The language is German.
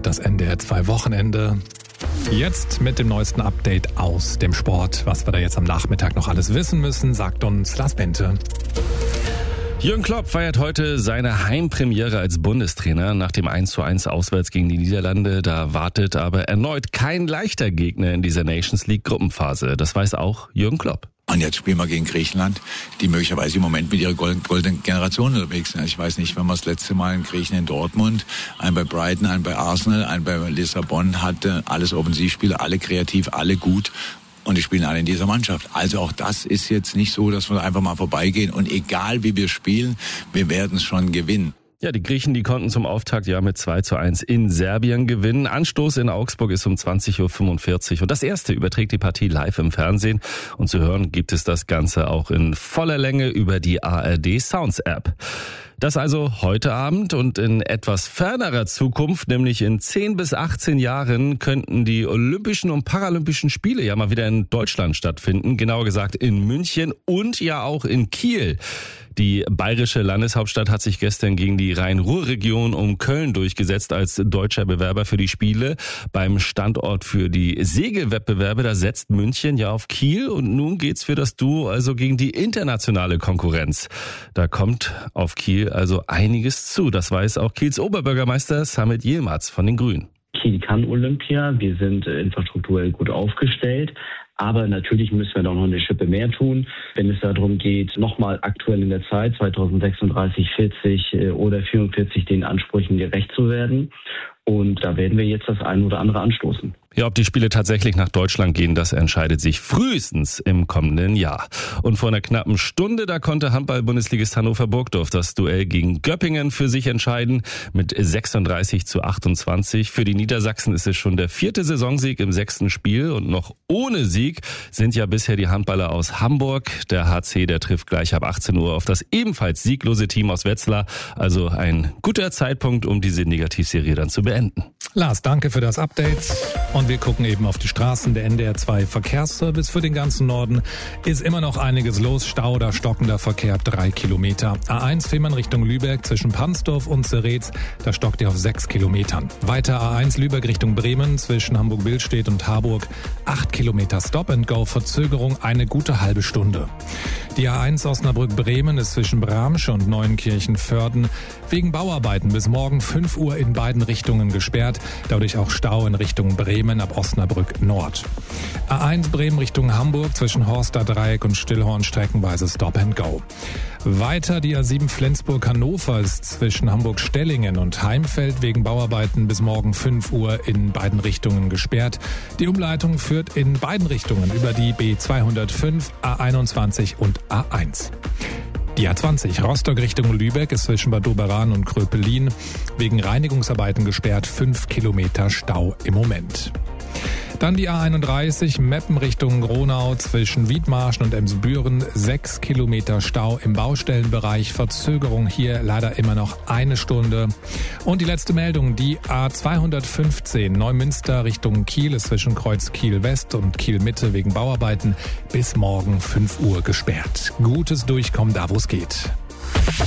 präsentiert das NDR 2 Wochenende. Jetzt mit dem neuesten Update aus dem Sport. Was wir da jetzt am Nachmittag noch alles wissen müssen, sagt uns Lars Bente. Jürgen Klopp feiert heute seine Heimpremiere als Bundestrainer nach dem 1:1 auswärts gegen die Niederlande. Da wartet aber erneut kein leichter Gegner in dieser Nations League Gruppenphase. Das weiß auch Jürgen Klopp. Und jetzt spielen wir gegen Griechenland, die möglicherweise im Moment mit ihrer goldenen Generation unterwegs sind. Ich weiß nicht, wenn man das letzte Mal in Griechen in Dortmund, einen bei Brighton, einen bei Arsenal, einen bei Lissabon hatte, alles Offensivspieler, alle kreativ, alle gut. Und die spielen alle in dieser Mannschaft. Also auch das ist jetzt nicht so, dass wir einfach mal vorbeigehen. Und egal wie wir spielen, wir werden es schon gewinnen. Ja, die Griechen, die konnten zum Auftakt ja mit 2:1 in Serbien gewinnen. Anstoß in Augsburg ist um 20:45 Uhr. Und das erste überträgt die Partie live im Fernsehen. Und zu hören gibt es das Ganze auch in voller Länge über die ARD Sounds App. Das also heute Abend und in etwas fernerer Zukunft, nämlich in 10 bis 18 Jahren, könnten die Olympischen und Paralympischen Spiele ja mal wieder in Deutschland stattfinden. Genauer gesagt in München und ja auch in Kiel. Die bayerische Landeshauptstadt hat sich gestern gegen die Rhein-Ruhr-Region um Köln durchgesetzt als deutscher Bewerber für die Spiele. Beim Standort für die Segelwettbewerbe, da setzt München ja auf Kiel und nun geht's für das Duo also gegen die internationale Konkurrenz. Da kommt auf Kiel also einiges zu. Das weiß auch Kiels Oberbürgermeister Samit Yilmaz von den Grünen. Kiel kann Olympia, wir sind infrastrukturell gut aufgestellt. Aber natürlich müssen wir doch noch eine Schippe mehr tun, wenn es darum geht, nochmal aktuell in der Zeit 2036, 40 oder 44 den Ansprüchen gerecht zu werden. Und da werden wir jetzt das eine oder andere anstoßen. Ja, ob die Spiele tatsächlich nach Deutschland gehen, das entscheidet sich frühestens im kommenden Jahr. Und vor einer knappen Stunde, da konnte Handball-Bundesligist Hannover Burgdorf das Duell gegen Göppingen für sich entscheiden mit 36:28. Für die Niedersachsen ist es schon der 4. Saisonsieg im 6. Spiel und noch ohne Sieg sind ja bisher die Handballer aus Hamburg. Der HC, der trifft gleich ab 18 Uhr auf das ebenfalls sieglose Team aus Wetzlar. Also ein guter Zeitpunkt, um diese Negativserie dann zu beenden. Lars, danke für das Update. Und wir gucken eben auf die Straßen. Der NDR 2 Verkehrsservice für den ganzen Norden ist immer noch einiges los. Stau oder stockender Verkehr 3 Kilometer. A1 Fehmarn Richtung Lübeck zwischen Pansdorf und Zeretz. Da stockt ihr auf 6 Kilometern. Weiter A1 Lübeck Richtung Bremen zwischen Hamburg-Billstedt und Harburg. 8 Kilometer Stop-and-Go. Verzögerung eine gute halbe Stunde. Die A1 Osnabrück-Bremen ist zwischen Bramsche und Neuenkirchen-Vörden wegen Bauarbeiten bis morgen 5 Uhr in beiden Richtungen gesperrt. Dadurch auch Stau in Richtung Bremen ab Osnabrück Nord. A1 Bremen Richtung Hamburg zwischen Horster Dreieck und Stillhorn streckenweise Stop and Go. Weiter die A7 Flensburg-Hannover ist zwischen Hamburg-Stellingen und Heimfeld wegen Bauarbeiten bis morgen 5 Uhr in beiden Richtungen gesperrt. Die Umleitung führt in beiden Richtungen über die B205, A21 und A1. Die A20 Rostock Richtung Lübeck ist zwischen Bad Doberan und Kröpelin wegen Reinigungsarbeiten gesperrt. 5 Kilometer Stau im Moment. Dann die A31 Meppen Richtung Gronau zwischen Wiedmarschen und Emsbüren. 6 Kilometer Stau im Baustellenbereich. Verzögerung hier leider immer noch 1 Stunde. Und die letzte Meldung, die A215 Neumünster Richtung Kiel ist zwischen Kreuz Kiel West und Kiel Mitte wegen Bauarbeiten bis morgen 5 Uhr gesperrt. Gutes Durchkommen da, wo es geht.